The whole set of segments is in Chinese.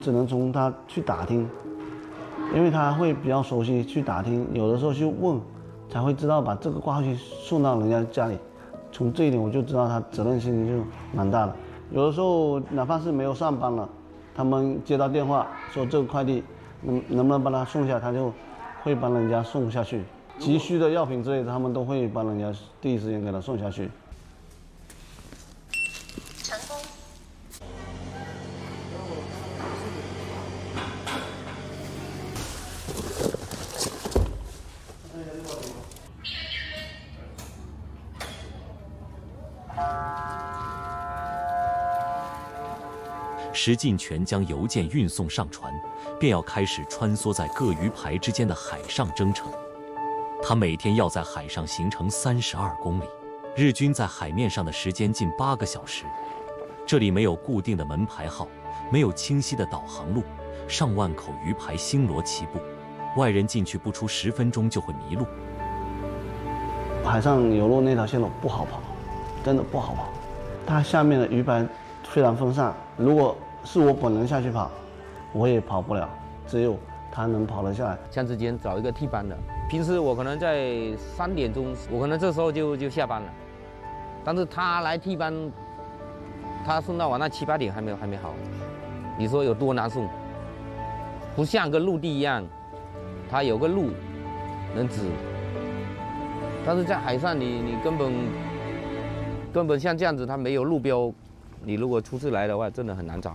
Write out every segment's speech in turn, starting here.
只能从他去打听，因为他会比较熟悉去打听，有的时候去问，才会知道把这个挂号去送到人家家里。从这一点我就知道他责任心就蛮大的。有的时候哪怕是没有上班了，他们接到电话说这个快递能不能帮他送下，他就会帮人家送下去。急需的药品之类的，他们都会帮人家第一时间给他送下去。 成功。 石进全将邮件运送上船，便要开始穿梭在各鱼排之间的海上征程。他每天要在海上行程32公里，日均在海面上的时间近8个小时。这里没有固定的门牌号，没有清晰的导航路，上万口鱼排星罗棋布，外人进去不出10分钟就会迷路。 海上游路那条线路不好跑，真的不好跑。它下面的鱼排非常分散，如果是我本人下去跑，我也跑不了，只有他能跑得下来。 像之前找一个替班的，平时我可能在3点钟，我可能这时候就下班了，但是他来替班，他送到晚上7、8点还没好，你说有多难送？不像跟陆地一样，它有个路能指，但是在海上你根本像这样子，它没有路标，你如果初次来的话，真的很难找。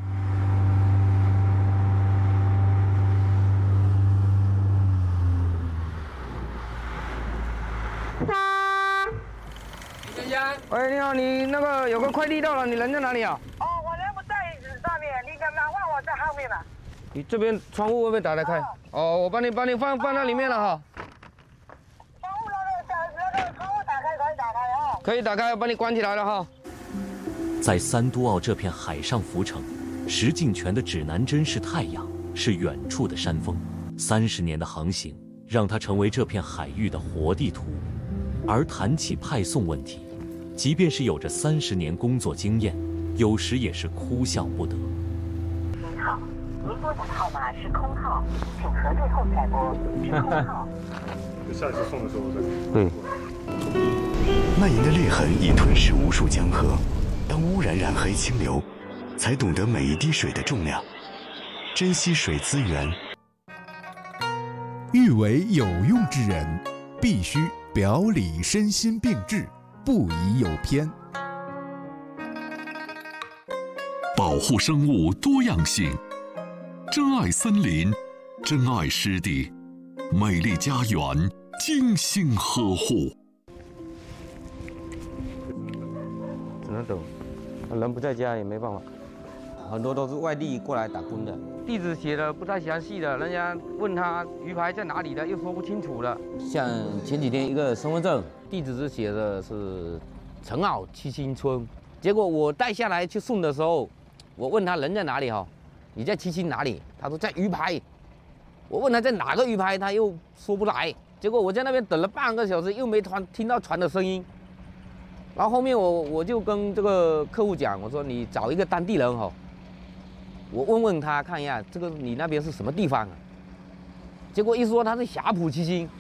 喂，你好，你那个有个快递到了，你人在哪里啊？ 哦，我人不在椅子上面，你干嘛问我在后面了？ 你这边窗户会不会打得开？哦，我帮你放在里面了哈。 窗户那个窗户打开可以打开哦。 可以打开，我帮你关起来了哈。 在三都澳这片海上浮城，石进全的指南针是太阳，是远处的山峰。30年的航行，让他成为这片海域的活地图。而谈起派送问题，即便是有着30年工作经验，有时也是哭笑不得。 您好，您拨打的号码是空号，请核对后再拨。是空号。 下次送的时候再。 对。 蔓延的裂痕已吞噬无数江河，当污染染黑清流，才懂得每一滴水的重量，珍惜水资源。 欲为有用之人，必须表里身心并治，不宜有偏。 保护生物多样性，珍爱森林，珍爱湿地，美丽家园精心呵护。 只能等，人不在家也没办法。很多都是外地过来打工的，地址写的不太详细的，人家问他鱼排在哪里的，又说不清楚了。像前几天一个身份证，地址是写的是陈澳七星村，结果我带下来去送的时候，我问他人在哪里哈，你在七星哪里？他说在鱼排。我问他在哪个鱼排，他又说不来。结果我在那边等了半个小时，又没听到船的声音。然后后面我就跟这个客户讲，我说你找一个当地人哈。我问问他看一下，这个你那边是什么地方啊？结果一说他是霞浦七星。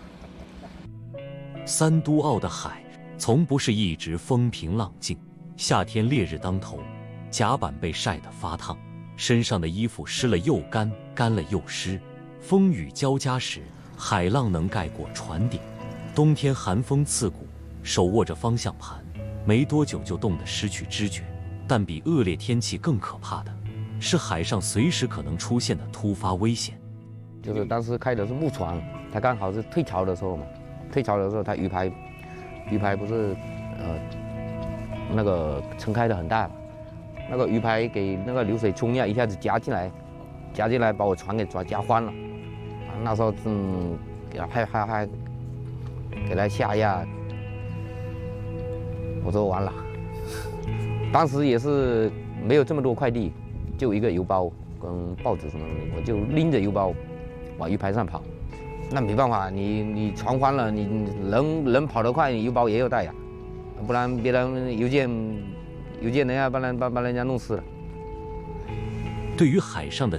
三都澳的海从不是一直风平浪静，夏天烈日当头，甲板被晒得发烫，身上的衣服湿了又干，干了又湿，风雨交加时，海浪能盖过船顶。冬天寒风刺骨，手握着方向盘，没多久就冻得失去知觉。但比恶劣天气更可怕的是海上随时可能出现的突发危险。 就是当时开的是木船，它刚好是退潮的时候嘛，退潮的时候它鱼排不是那个撑开的很大嘛，那个鱼排给那个流水冲呀，一下子夹进来把我船给夹翻了。那时候给他还给他下压，我说完了。当时也是没有这么多快递，就一个邮包跟报纸什么的，我就拎着邮包往鱼排上跑。那没办法，你船翻了，你人跑得快，你邮包也要带呀，不然别人邮件人家帮人家弄死了。 对于海上的